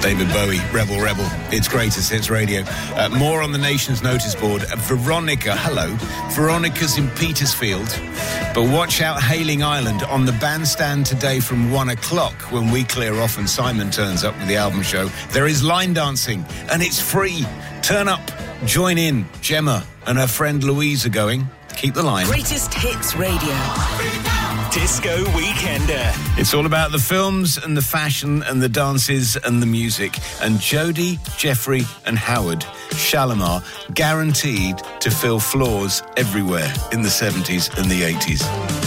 David Bowie, Rebel Rebel. It's Greatest Hits Radio. More on the nation's notice board. Veronica, hello. Veronica's in Petersfield. But watch out Hailing Island on the bandstand today from 1 o'clock when we clear off and Simon turns up with the album show. There is line dancing and it's free. Turn up, join in. Gemma and her friend Louise are going. Keep the line. Greatest Hits Radio. Disco Weekender. It's all about the films and the fashion and the dances and the music. And Jodie, Jeffrey and Howard Shalimar guaranteed to fill floors everywhere in the 70s and the 80s.